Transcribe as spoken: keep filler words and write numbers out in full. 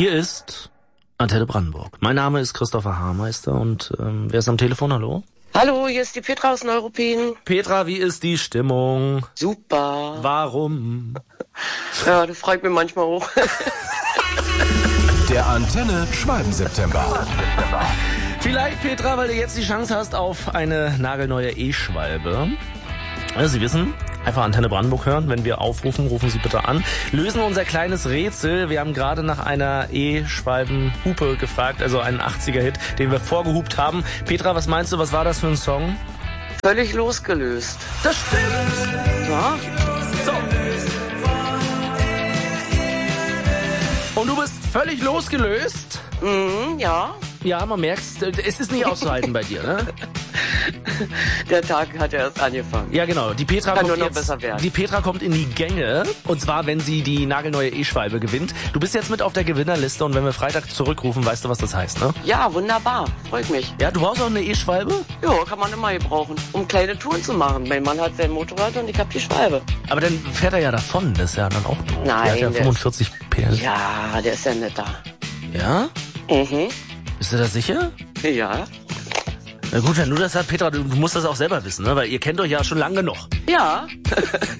Hier ist Antenne Brandenburg. Mein Name ist Christopher Haarmeister und ähm, wer ist am Telefon? Hallo? Hallo, hier ist die Petra aus Neuruppin. Petra, wie ist die Stimmung? Super. Warum? Ja, das freut mich manchmal auch. Der Antenne Schwalben-September. Vielleicht, Petra, weil du jetzt die Chance hast auf eine nagelneue E-Schwalbe. Also, Sie wissen, einfach Antenne Brandenburg hören. Wenn wir aufrufen, rufen Sie bitte an. Lösen unser kleines Rätsel. Wir haben gerade nach einer E-Schwalben-Hupe gefragt, also einen achtziger-Hit, den wir vorgehupt haben. Petra, was meinst du, was war das für ein Song? Völlig losgelöst. Das stimmt. Ja? So. Und du bist völlig losgelöst? Mhm, ja. Ja, man merkt, es ist nicht auszuhalten bei dir, ne? Der Tag hat ja erst angefangen. Ja, genau. Die Petra Kann kommt nur noch jetzt, besser werden. die Petra kommt in die Gänge. Und zwar, wenn sie die nagelneue E-Schwalbe gewinnt. Du bist jetzt mit auf der Gewinnerliste und wenn wir Freitag zurückrufen, weißt du, was das heißt, ne? Ja, wunderbar. Freut mich. Ja, du brauchst auch eine E-Schwalbe? Ja, kann man immer gebrauchen, um kleine Touren zu machen. Mein Mann hat sein Motorrad und ich hab die Schwalbe. Aber dann fährt er ja davon. Das ist ja dann auch doof. Nein, der hat ja der fünfundvierzig P S. Ja, der ist ja netter. Ja? Mhm. Bist du da sicher? Ja. Na gut, wenn du das hast, Petra, du musst das auch selber wissen, ne? Weil ihr kennt euch ja schon lange genug. Ja.